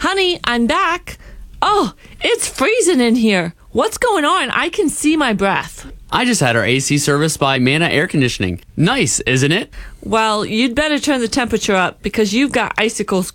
Honey, I'm back. Oh, it's freezing in here. What's going on? I can see my breath. I just had our AC serviced by Mana Air Conditioning. Nice, isn't it? Well, you'd better turn the temperature up because you've got icicles